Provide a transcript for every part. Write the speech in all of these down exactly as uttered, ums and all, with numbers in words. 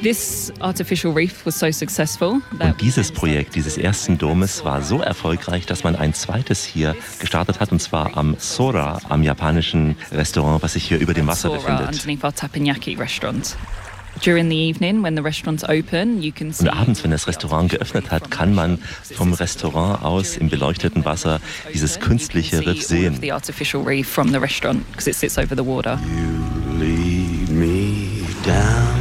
This artificial reef was so successful. Und dieses Projekt, dieses ersten Domes, war so erfolgreich, dass man ein zweites hier gestartet hat, und zwar am Sora, am japanischen Restaurant, was sich hier über dem Wasser befindet. During the evening, when the restaurants open, you can see. Und abends, wenn das Restaurant geöffnet hat, kann man vom Restaurant aus im beleuchteten Wasser dieses künstliche Riff sehen. The artificial reef from the restaurant because it sits over the water. You lead me down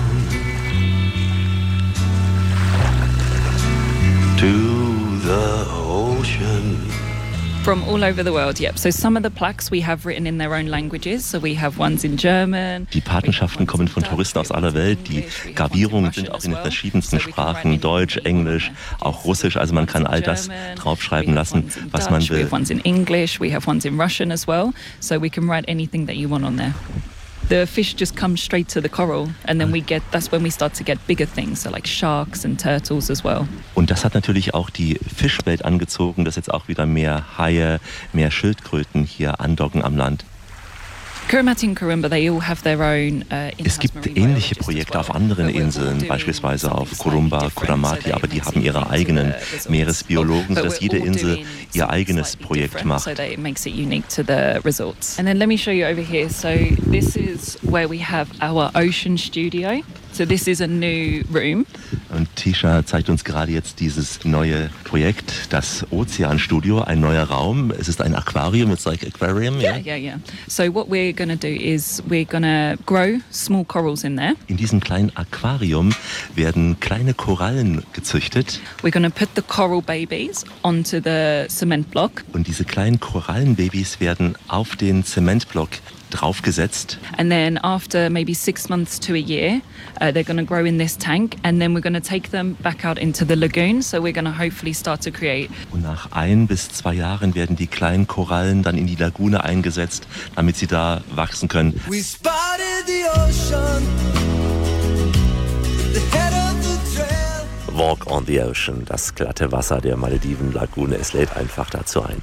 to the ocean. From all over the world, yep. So some of the plaques we have written in their own languages. So we have ones in German. Die Patenschaften kommen von Touristen aus aller Welt. Die Gravierungen sind auch in den verschiedensten Sprachen, Deutsch, Englisch, auch Russisch. Also man kann all das draufschreiben lassen, was man will. We have ones in English, we have ones in Russian as well. So we can write anything that you want on there. The fish just comes straight to the coral, and then we get, that's when we start to get bigger things, so like sharks and turtles as well. Und das hat natürlich auch die Fischwelt angezogen, dass jetzt auch wieder mehr Haie, mehr Schildkröten hier andocken am Land. Kiribati und Kurumba, they all have their own, uh, es gibt ähnliche Projekte auf anderen Inseln, beispielsweise auf Kurumba, Kuramati, aber die haben ihre eigenen Meeresbiologen, sodass jede Insel ihr eigenes Projekt macht. So that it makes it unique to the resorts. And then let me show you over here. So this is where we have our ocean studio. So this is a new room. Und Tisha zeigt uns gerade jetzt dieses neue Projekt, das Ozeanstudio, ein neuer Raum. Es ist ein Aquarium, it's like aquarium. Yeah, yeah, yeah. So what we're going to do is we're going to grow small corals in there. In diesem kleinen Aquarium werden kleine Korallen gezüchtet. We're going to put the coral babies onto the cement block. Und diese kleinen Korallenbabys werden auf den Zementblock draufgesetzt. And then after maybe six months to a year, uh, they're going to grow in this tank, and then we're going to take them back out into the lagoon. So we're going to hopefully start to create. Und nach ein bis zwei Jahren werden die kleinen Korallen dann in die Lagune eingesetzt, damit sie da wachsen können. We spotted the ocean, the head of the trail. Walk on the Ocean, das glatte Wasser der Malediven-Lagune, es lädt einfach dazu ein.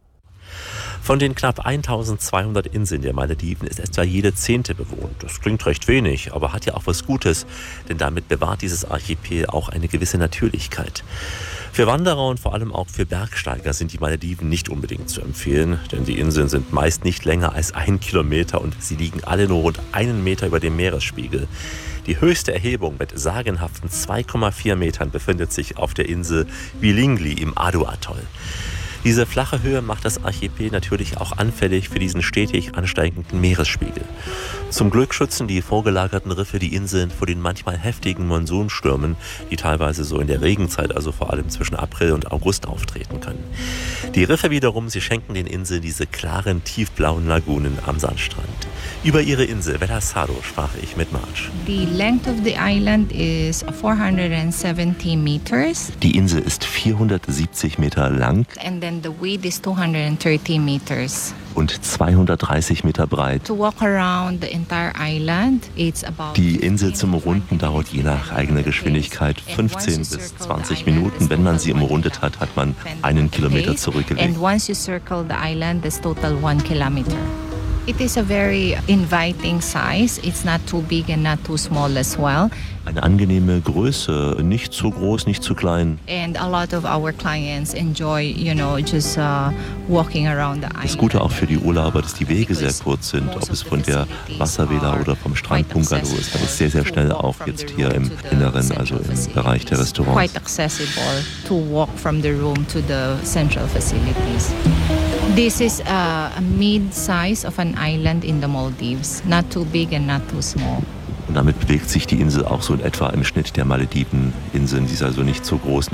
Von den knapp eintausendzweihundert Inseln der Malediven ist etwa jede zehnte bewohnt. Das klingt recht wenig, aber hat ja auch was Gutes, denn damit bewahrt dieses Archipel auch eine gewisse Natürlichkeit. Für Wanderer und vor allem auch für Bergsteiger sind die Malediven nicht unbedingt zu empfehlen, denn die Inseln sind meist nicht länger als ein Kilometer und sie liegen alle nur rund einen Meter über dem Meeresspiegel. Die höchste Erhebung mit sagenhaften zwei Komma vier Metern befindet sich auf der Insel Vilingili im Adu-Atoll. Diese flache Höhe macht das Archipel natürlich auch anfällig für diesen stetig ansteigenden Meeresspiegel. Zum Glück schützen die vorgelagerten Riffe die Inseln vor den manchmal heftigen Monsunstürmen, die teilweise so in der Regenzeit, also vor allem zwischen April und August auftreten können. Die Riffe wiederum, sie schenken den Inseln diese klaren, tiefblauen Lagunen am Sandstrand. Über ihre Insel Velasado sprach ich mit Marge. The length of the island is four hundred seventy meters. Die Insel ist vierhundertsiebzig Meter lang. And then the width is two hundred thirty meters. Und zweihundertdreißig Meter breit. To walk around the entire island, it's about Die Insel zum Umrunden dauert je nach eigener Geschwindigkeit fünfzehn bis zwanzig Minuten. Wenn man sie umrundet hat, hat man einen Kilometer zurückgelegt. And once you circle the island, that's total one kilometer. It is a very inviting size. It's not too big and not too small as well. Eine angenehme Größe, nicht zu groß, nicht zu klein. And a lot of our clients enjoy, you know, just uh, walking around the island. Das Gute auch für die Urlauber, dass die Wege sehr kurz sind, ob es von der Wasservilla oder vom Strandbungalow ist. Man ist sehr, sehr schnell auch jetzt hier im Inneren, also im Bereich der Restaurants. Quite accessible to walk from the room to the central facilities. This is a, a mid-size of an island in the Maldives, not too big and not too small. Und damit bewegt sich die Insel auch so in etwa im Schnitt der Malediven-Inseln. Sie ist also nicht so groß,